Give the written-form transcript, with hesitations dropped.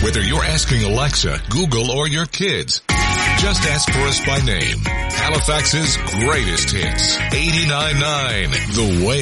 Whether you're asking Alexa, Google, or your kids, just ask for us by name. Halifax's greatest hits. 89.9 The Wave.